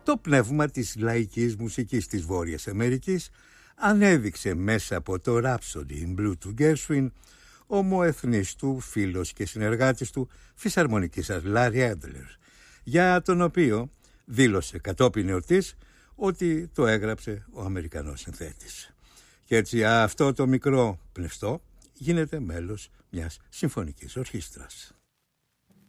Το πνεύμα της λαϊκής μουσικής της Βόρειας Αμερικής ανέδειξε μέσα από το Rhapsody in Blue του Gershwin ομοεθνής του φίλος και συνεργάτης του φυσαρμονικίστας Larry Adler, για τον οποίο δήλωσε κατόπιν εορτής ότι το έγραψε ο Αμερικανός συνθέτης. Και έτσι αυτό το μικρό πνευστό γίνεται μέλος μιας συμφωνικής ορχήστρας.